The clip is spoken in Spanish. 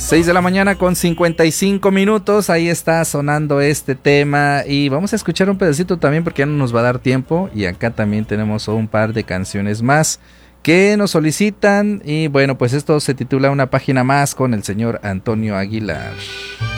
6 de la mañana con 55 minutos, ahí está sonando este tema y vamos a escuchar un pedacito también porque ya no nos va a dar tiempo y acá también tenemos un par de canciones más que nos solicitan y bueno, pues esto se titula Una página más con el señor Antonio Aguilar.